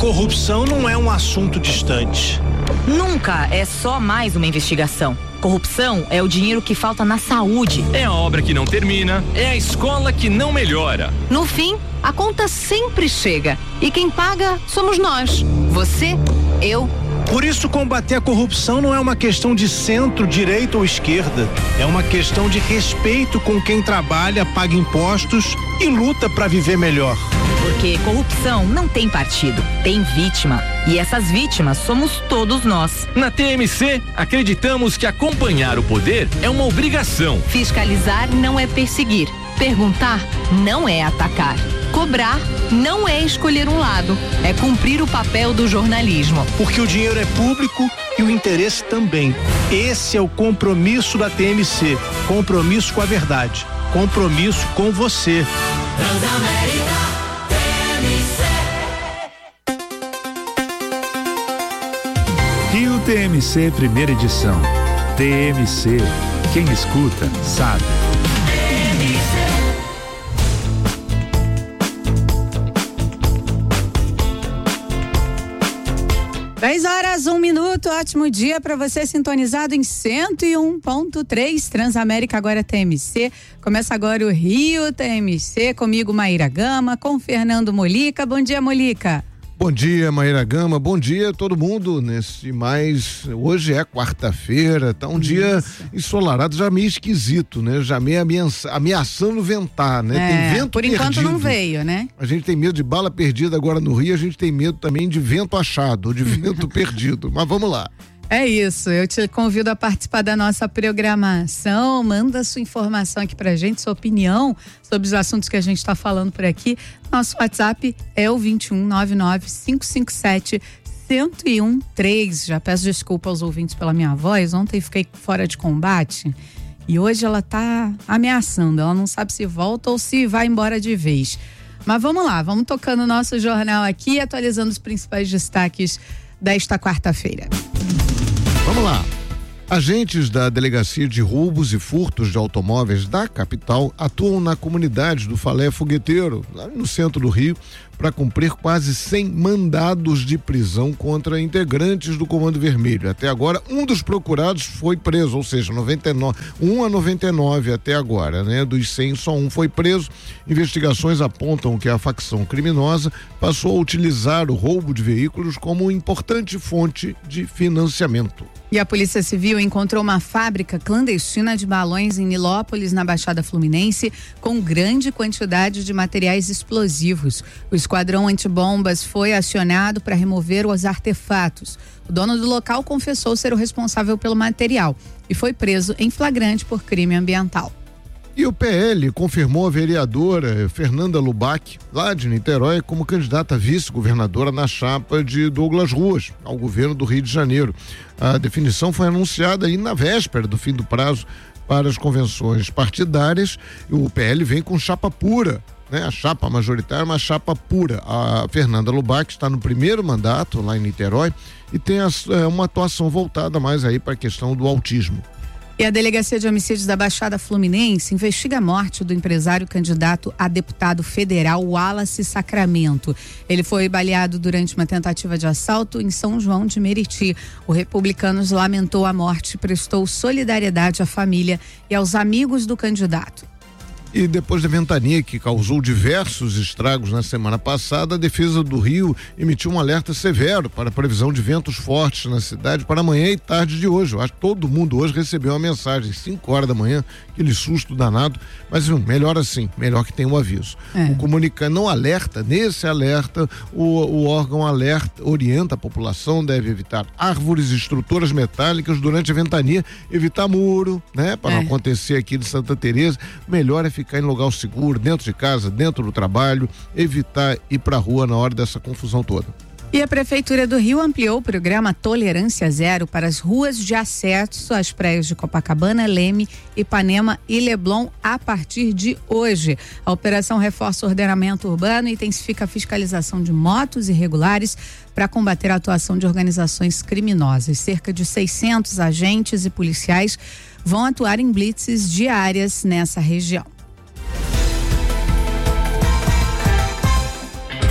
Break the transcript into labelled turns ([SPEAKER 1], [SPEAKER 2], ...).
[SPEAKER 1] Corrupção não é um assunto distante.
[SPEAKER 2] Nunca é só mais uma investigação. Corrupção é o dinheiro que falta na saúde.
[SPEAKER 3] É a obra que não termina, é a escola que não melhora.
[SPEAKER 4] No fim, a conta sempre chega. E quem paga somos nós. Você, eu.
[SPEAKER 1] Por isso, combater a corrupção não é uma questão de centro, direita ou esquerda. É uma questão de respeito com quem trabalha, paga impostos e luta para viver melhor.
[SPEAKER 2] Porque corrupção não tem partido, tem vítima. E essas vítimas somos todos nós.
[SPEAKER 3] Na TMC, acreditamos que acompanhar o poder é uma obrigação.
[SPEAKER 4] Fiscalizar não é perseguir. Perguntar não é atacar. Cobrar não é escolher um lado, é cumprir o papel do jornalismo.
[SPEAKER 1] Porque o dinheiro é público e o interesse também. Esse é o compromisso da TMC. Compromisso com a verdade. Compromisso com você.
[SPEAKER 5] Transamérica TMC.
[SPEAKER 6] Rio TMC, primeira edição. TMC, quem escuta sabe.
[SPEAKER 7] 10h01, ótimo dia para você sintonizado em 101.3 Transamérica, agora TMC. Começa agora o Rio TMC, comigo Maíra Gama, com Fernando Molica. Bom dia, Molica.
[SPEAKER 8] Bom dia, Maíra Gama, bom dia todo mundo hoje é quarta-feira, tá um dia ensolarado, já meio esquisito, né? Já meio ameaçando ventar, né? Tem vento
[SPEAKER 7] por enquanto
[SPEAKER 8] perdido.
[SPEAKER 7] Não veio, né?
[SPEAKER 8] A gente tem medo de bala perdida agora no Rio, a gente tem medo também de vento achado, ou de vento perdido, mas vamos lá.
[SPEAKER 7] É isso, eu te convido a participar da nossa programação, manda sua informação aqui pra gente, sua opinião sobre os assuntos que a gente está falando por aqui. Nosso WhatsApp é o 2199-557-1013. Já peço desculpa aos ouvintes pela minha voz, ontem fiquei fora de combate e hoje ela tá ameaçando, ela não sabe se volta ou se vai embora de vez. Mas vamos lá, vamos tocando o nosso jornal aqui, atualizando os principais destaques desta quarta-feira.
[SPEAKER 8] Vamos lá. Agentes da Delegacia de Roubos e Furtos de Automóveis da capital atuam na comunidade do Falé Fogueteiro, lá no centro do Rio, para cumprir quase 100 mandados de prisão contra integrantes do Comando Vermelho. Até agora, um dos procurados foi preso, ou seja, 99 até agora, né? Dos 100, só um foi preso. Investigações apontam que a facção criminosa passou a utilizar o roubo de veículos como importante fonte de financiamento.
[SPEAKER 7] E a Polícia Civil encontrou uma fábrica clandestina de balões em Nilópolis, na Baixada Fluminense, com grande quantidade de materiais explosivos. O esquadrão antibombas foi acionado para remover os artefatos. O dono do local confessou ser o responsável pelo material e foi preso em flagrante por crime ambiental.
[SPEAKER 8] E o PL confirmou a vereadora Fernanda Lubac, lá de Niterói, como candidata a vice-governadora na chapa de Douglas Ruas, ao governo do Rio de Janeiro. A definição foi anunciada aí na véspera do fim do prazo para as convenções partidárias. E o PL vem com chapa pura, né? A chapa majoritária é uma chapa pura. A Fernanda Lubac está no primeiro mandato lá em Niterói e tem uma atuação voltada mais aí para a questão do autismo.
[SPEAKER 7] E a Delegacia de Homicídios da Baixada Fluminense investiga a morte do empresário candidato a deputado federal Wallace Sacramento. Ele foi baleado durante uma tentativa de assalto em São João de Meriti. O Republicanos lamentou a morte e prestou solidariedade à família e aos amigos do candidato.
[SPEAKER 8] E depois da ventania que causou diversos estragos na semana passada, a Defesa do Rio emitiu um alerta severo para a previsão de ventos fortes na cidade para amanhã e tarde de hoje. Eu acho que todo mundo hoje recebeu uma mensagem, 5 horas da manhã, aquele susto danado, mas melhor assim, melhor que tenha um aviso. O comunicante não alerta, nesse alerta, o órgão orienta a população, deve evitar árvores e estruturas metálicas durante a ventania, evitar muro, né? Para não acontecer aqui de Santa Teresa, melhor é ficar em lugar seguro, dentro de casa, dentro do trabalho, evitar ir pra rua na hora dessa confusão toda.
[SPEAKER 7] E a Prefeitura do Rio ampliou o programa Tolerância Zero para as ruas de acesso às praias de Copacabana, Leme, Ipanema e Leblon a partir de hoje. A operação reforça o ordenamento urbano e intensifica a fiscalização de motos irregulares para combater a atuação de organizações criminosas. Cerca de 600 agentes e policiais vão atuar em blitzes diárias nessa região.